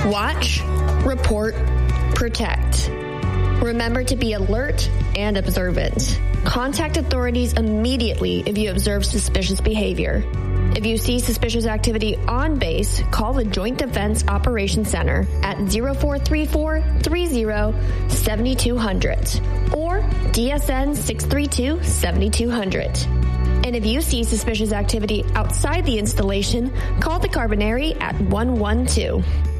Watch, report, protect. Remember to be alert and observant. Contact authorities immediately if you observe suspicious behavior. If you see suspicious activity on base, call the Joint Defense Operations Center at 0434-30-7200 or DSN 632-7200. And if you see suspicious activity outside the installation, call the Carbonary at 112.